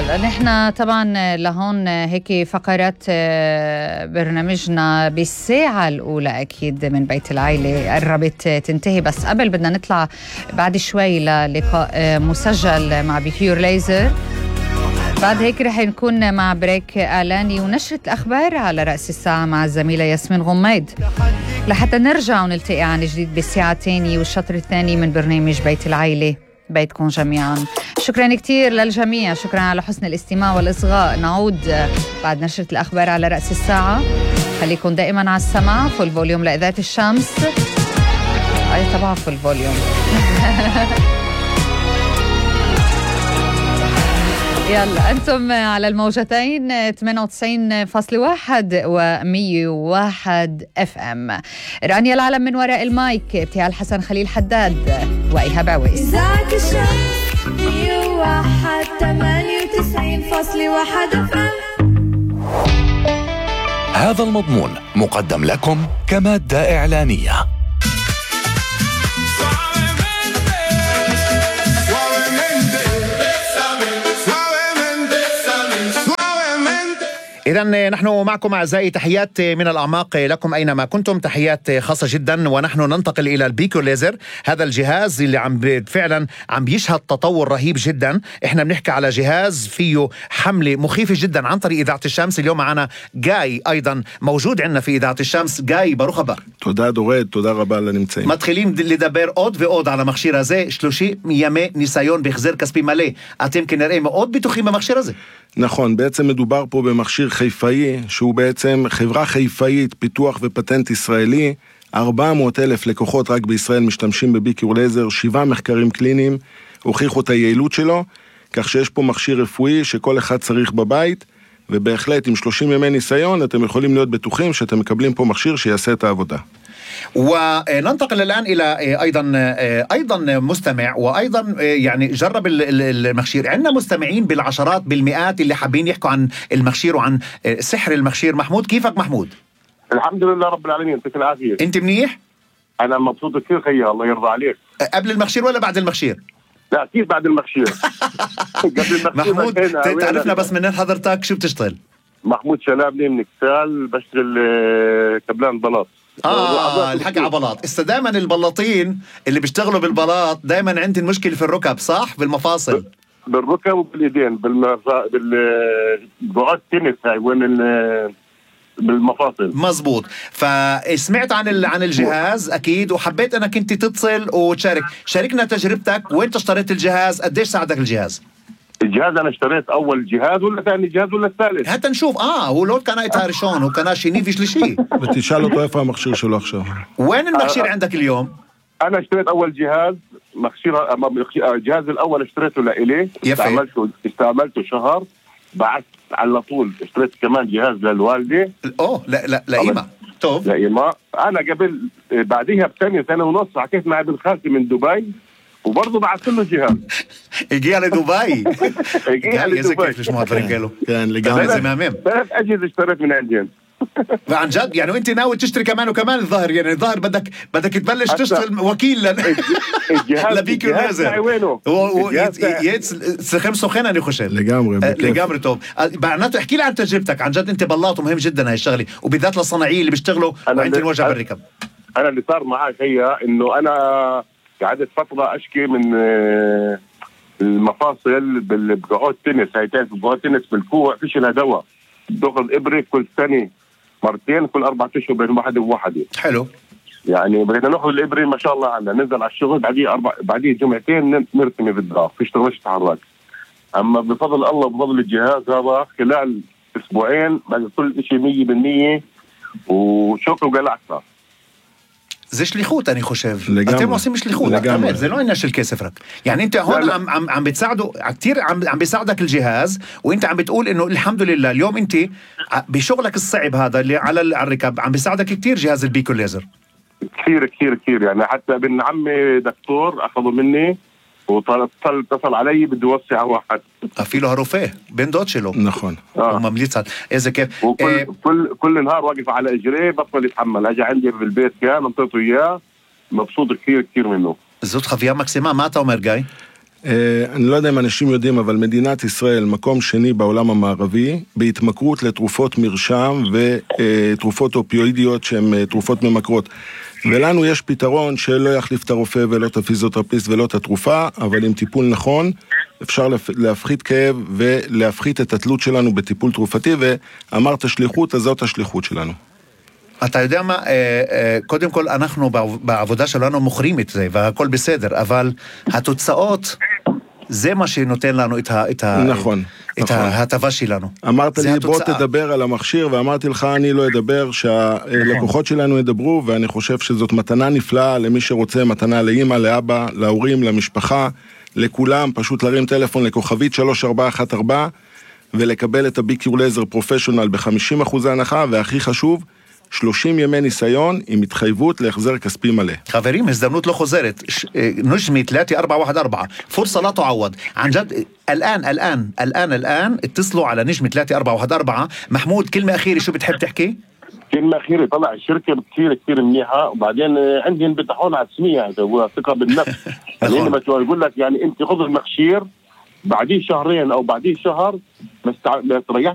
يلا نحن طبعا لهون هيك فقرات برنامجنا بالساعة الأولى أكيد من بيت العائلة قربت تنتهي، بس قبل بدنا نطلع بعد شوي للقاء مسجل مع بيكيور ليزر. بعد هيك رح نكون مع بريك إعلاني ونشرة الأخبار على رأس الساعة مع الزميلة ياسمين غميد، لحتى نرجع ونلتقي عن جديد بالساعة الثانية والشطر الثاني من برنامج بيت العائلة، بيتكم جميعا. شكرا كتير للجميع، شكرا على حسن الاستماع والإصغاء. نعود بعد نشرة الأخبار على رأس الساعة. خليكم دائما على السماع. فول فوليوم لإذاعة الشمس. أي طبعا فول فوليوم. يلا أنتم على الموجتين 98.1 و101 FM. رانيا العالم من وراء المايك، ابتهال حسن خليل حداد وإيهاب عويس. إذاعة الشمس 101 98.1 FM. هذا المضمون مقدم لكم كمادة إعلانية. إذن نحن معكم أعزائي، تحيات من الأعماق لكم أينما كنتم، تحيات خاصة جدا. ونحن ننتقل إلى البيكيور ليزر، هذا الجهاز اللي فعلا عم بيشهد تطور رهيب جدا. إحنا بنحكي على جهاز فيه حملة مخيفة جدا عن طريق إذاعة الشمس. اليوم معنا جاي أيضا موجود عندنا في إذاعة الشمس. جاي ברוך הבא. תודה דורד, תודה רבה לנמצאים. מתחילים לדבר עוד ועוד על המכשיר הזה. 30 ימי ניסיון בהחזר כספי מלא. אתם כנראה מאוד בטוחים במכשיר הזה. נכון, בעצם מדובר פה במכשיר חיפאי, שהוא בעצם חברה חיפאית, פיתוח ופטנט ישראלי. 400,000 לקוחות רק בישראל משתמשים בביקיור לייזר, 7 מחקרים קליניים הוכיחו את היעילות שלו, כך שיש פה מכשיר רפואי שכל אחד צריך בבית, ובהחלט עם 30 ימי ניסיון אתם יכולים להיות בטוחים שאתם מקבלים פה מכשיר שיעשה את העבודה. وننتقل الآن إلى أيضا مستمع، وأيضا يعني جرب المخشير. عندنا مستمعين بالعشرات بالمئات اللي حابين يحكوا عن المخشير وعن سحر المخشير. محمود، كيفك محمود؟ الحمد لله رب العالمين، يعطيك العافية. أنت منيح؟ أنا مبسوط كثير خيا، الله يرضى عليك. قبل المخشير ولا بعد المخشير؟ لا أكيد بعد المخشير. قبل المخشير. محمود تعرفنا بس من حضرتك شو بتشتغل؟ محمود شلابني من كسال، بشتغل كبلان بلاط. الحكي على بلاط. دائما البلاطين اللي بيشتغلوا بالبلاط دائما عندي مشكلة في الركب، صح؟ بالمفاصل، بالركب وباليدين، بالبعد التنس هاي وين بالمفاصل. مزبوط. فسمعت عن الجهاز اكيد، وحبيت انك انت تتصل وتشارك. شاركنا تجربتك، وين اشتريت الجهاز؟ قديش ساعدك الجهاز؟ الجهاز أنا اشتريت أول جهاز ولا ثاني جهاز ولا الثالث؟ حتى نشوف. هو لو كان يتهارشون وكان شيني فيش لشي. ותשאל אותו איפה המכשיר שלו עכשיו. وين المخشير عندك اليوم؟ أنا اشتريت أول جهاز الجهاز الأول اشتريته لإلي، استعملته شهر، بعد على طول اشتريت كمان جهاز للوالدة. لا لإيمة. طب لإيمة أنا قبل بعديها سنة ونص حكيت مع ابن خالتي من دبي، وبرضه بعثت له جهاز. يجي على دبي. يجي على دبي. كيف مش معطرين قالوا كان لقاهم زمامين. 3 أجهزة اشتريت من عندهم. عن جد يعني، وانت ناوي تشتري كمان وكمان الظاهر، يعني الظاهر بدك تبلش تشتغل وكيل لبيكيور ليزر. وينه؟ سخم سخن أنا خشل لجامري. طب معناته احكي لي عن تجربتك. عن جد انت بلاط، ومهم جدا هاي الشغله، وبالذات للصناعيين اللي بيشتغلوا وعندهم وجع بالركب. انا اللي صار معي هي انه انا قعدت فتره اشكي من المفاصل بقعود تنس، هاي تعرف بقعود تنس بالكوع فيش لها دواء، باخذ ابره كل سنه مرتين كل 4 أشهر بين واحده وواحده. حلو. يعني بدنا ناخذ الابره ما شاء الله عنا، ننزل على الشغل بعديه جمعتين نرتمي بالدار، فيش تغش تحرك. اما بفضل الله بفضل الجهاز هذا خلال اسبوعين بعد كل شيء 100%، وشكرا وقلعتها. زي شليخوت أنا خشب. أنتم عاصين مش شليخوت. زي لو إنش الكسفرك. يعني أنت هون عم بتساعده كتير، عم بيساعدك الجهاز، وأنت عم بتقول إنه الحمد لله اليوم أنت بشغلك الصعب هذا اللي على الركب عم بيساعدك كتير جهاز البيكيور ليزر. كثير كثير كثير. يعني حتى ابن عمي دكتور أخذه مني واتصل علي بده يوسع واحد. في له هروفيه بين دوتشلو. نخون. وممليتها إذا كيف. كل نهار واقف على إجريه بطل يتحمل. أجي عندي بالبيت كان انطيته إياه، مبسوط كثير كثير منه. زوت خفيا ماكسيما ماتا ومرجاي. אני לא יודע אם אנשים יודעים, אבל מדינת ישראל מקום שני בעולם המערבי בהתמכרות לתרופות מרשם ותרופות אופיואידיות שהן תרופות ממכרות. ולנו יש פתרון שלא יחליף את הרופא ולא את הפיזיותרפיסט ולא את התרופה, אבל עם טיפול נכון אפשר להפחית כאב ולהפחית את התלות שלנו בטיפול תרופתי, ואמרת שליחות, אז זאת השליחות שלנו. אתה יודע מה, קודם כל אנחנו בעבודה שלנו מוכרים את זה והכל בסדר, אבל התוצאות זה מה שנותן לנו נכון, את ההטבה שלנו. אמרת לי בוא תדבר על המכשיר, ואמרתי לך אני לא אדבר, שהלקוחות שלנו ידברו, ואני חושב שזאת מתנה נפלאה למי שרוצה, מתנה לאמא, לאבא, להורים, למשפחה, לכולם, פשוט להרים טלפון לכוכבית 3414 ולקבל את הביקיור לייזר פרופשיונל ב-50% הנחה, והכי חשוב 30 ימי ניסיון עם התחייבות להחזר כספי מלא. חברים, הזדמנות לא חוזרת. נג'מי 3414 فرصة لا تعوض عن جد. الآن اتصلوا على نجمة 3414. محمود كلمة أخيرة شو بتحب تحكي؟ كلمة أخيرة، طلع الشركة كثير منيحة، وبعدين عندي بتحون على السمية، هو ثقة بالنفس. يعني لما يقول لك يعني أنت خذ المخشير بعديه شهرين أو بعديه شهر بس تريحت